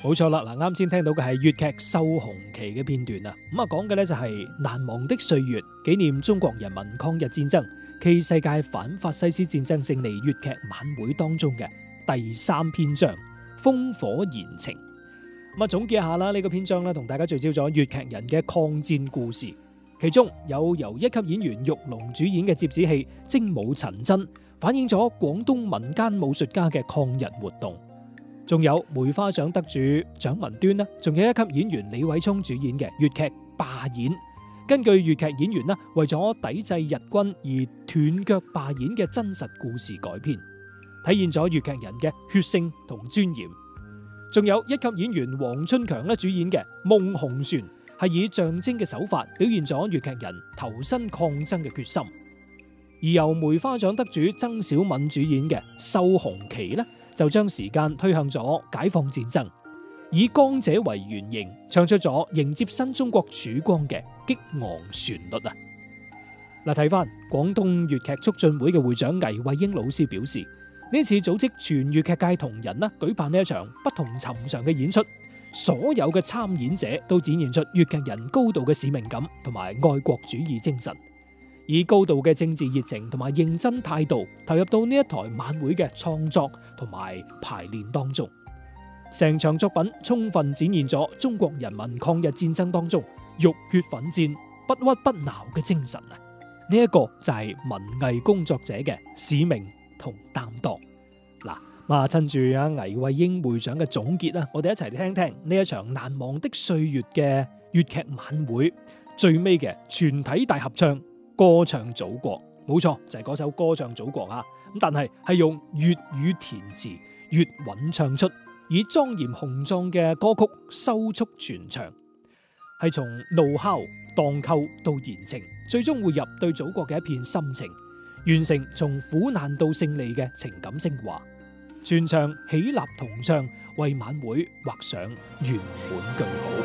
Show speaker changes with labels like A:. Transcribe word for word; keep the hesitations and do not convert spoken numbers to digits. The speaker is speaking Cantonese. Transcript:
A: 冇錯啦，嗱，啱先聽到嘅係粵劇《繡紅旗》嘅片段啊，咁啊講嘅呢就係難忘的歲月，紀念中國人民抗日戰爭暨世界反法西斯戰爭勝利粵劇晚會當中嘅第三篇章《烽火燃情》。咁啊總結一下啦，呢個篇章呢同大家聚焦咗粵劇人嘅抗戰故事，其中有由一級演員玉龍主演嘅折子戲《精武陳真》，反映咗廣東民間武術家嘅抗日活動。仲有梅花獎得主蔣文端啦，仲有一級演員李偉聰主演嘅粵劇《罷演》，根據粵劇演員啦為咗抵制日軍而斷腳罷演嘅真實故事改編，體現咗粵劇人嘅血性同尊嚴。仲有一級演員黃春強咧主演嘅《夢紅船》，係以象徵嘅手法表現咗粵劇人投身抗爭嘅決心。而由梅花獎得主曾小敏主演嘅《繡紅旗》咧，就將時間推向咗解放戰爭，以江姐為原型，唱出咗迎接新中國曙光嘅激昂旋律啊！嗱，睇翻廣東粵劇促進會嘅會長倪慧英老師表示，呢次組織全粵劇界同仁啦，舉辦呢一場不同尋常嘅演出，所有嘅參演者都展現出粵劇人高度嘅使命感同埋愛國主義精神，以高度嘅政治熱情同埋認真態度投入到呢一台晚會嘅創作同埋排練當中，成場作品充分展現咗中國人民抗日戰爭當中浴血奮戰、不屈不撓嘅精神啊！呢一個就係文藝工作者嘅使命同擔當。嗱，嘛趁住阿倪慧英會長嘅總結啦，我哋一齊嚟聽聽呢一場難忘的歲月嘅粵劇晚會最尾嘅全體大合唱。歌唱祖國，冇錯就係嗰首歌唱祖國啊！咁但係係用粵語填詞，粵韻唱出，以莊嚴雄壯嘅歌曲收束全場，係從怒吼、蕩寇到燃情，最終匯入對祖國嘅一片心情，完成從苦難到勝利嘅情感升華。全場起立同唱，為晚會畫上圓滿句號。